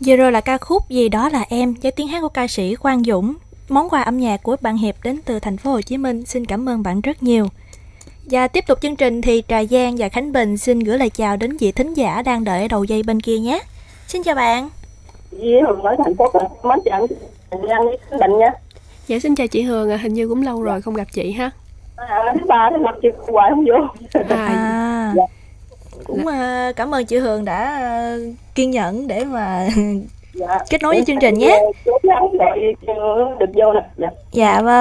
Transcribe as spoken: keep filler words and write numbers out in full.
Vừa rồi là ca khúc Gì Đó Là Em với tiếng hát của ca sĩ Quang Dũng. Món quà âm nhạc của bạn Hiệp đến từ thành phố Hồ Chí Minh. Xin cảm ơn bạn rất nhiều. Và tiếp tục chương trình thì Trà Giang và Khánh Bình xin gửi lời chào đến vị thính giả đang đợi ở đầu dây bên kia nhé. Xin chào bạn. Chị Hường ở thành phố Cần Thơ, mến chào Trà Giang với Khánh Bình nha. Dạ xin chào chị Hường, à, hình như cũng lâu rồi không gặp chị ha. À, thứ ba thứ năm chị hoài không vô. À, À, Dạ. cũng uh, cảm ơn chị Hường đã uh, kiên nhẫn để mà Dạ. kết nối với chương trình nhé. Cố gắng gọi được vô nè. Dạ. Dạ vâng.